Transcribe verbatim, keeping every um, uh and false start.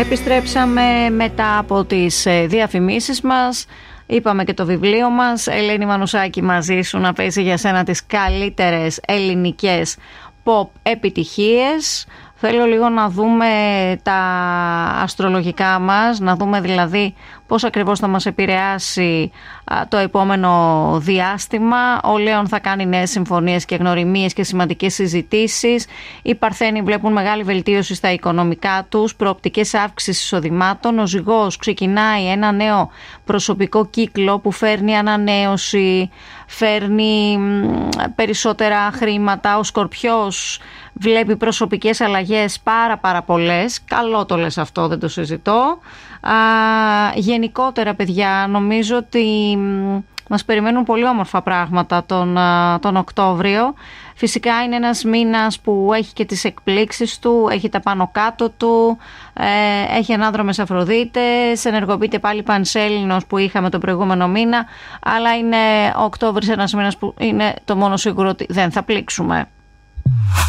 Επιστρέψαμε μετά από τις διαφημίσεις μας. Είπαμε και το βιβλίο μας. Ελένη Μανουσάκη, μαζί σου να παίζει για σένα τις καλύτερες ελληνικές pop επιτυχίες. Θέλω λίγο να δούμε τα αστρολογικά μας, να δούμε δηλαδή πώς ακριβώς θα μας επηρεάσει το επόμενο διάστημα. Ο Λέων θα κάνει νέες συμφωνίες και γνωριμίες και σημαντικές συζητήσεις. Οι Παρθένοι βλέπουν μεγάλη βελτίωση στα οικονομικά τους, προοπτικές αύξησης εισοδημάτων. Ο Ζυγός ξεκινάει ένα νέο προσωπικό κύκλο που φέρνει ανανέωση, φέρνει περισσότερα χρήματα. Ο Σκορπιός βλέπει προσωπικές αλλαγές πάρα πάρα πολλές. Καλό το λες αυτό, δεν το συζητώ. Α, γενικότερα, παιδιά, νομίζω ότι μας περιμένουν πολύ όμορφα πράγματα τον, τον Οκτώβριο. Φυσικά είναι ένας μήνας που έχει και τις εκπλήξεις του, έχει τα πάνω κάτω του, ε, έχει ανάδρομες Αφροδίτες, ενεργοποιείται πάλι Πανσέλινος που είχαμε τον προηγούμενο μήνα, αλλά είναι ο Οκτώβρης ένας μήνας που είναι το μόνο σίγουρο ότι δεν θα πλήξουμε.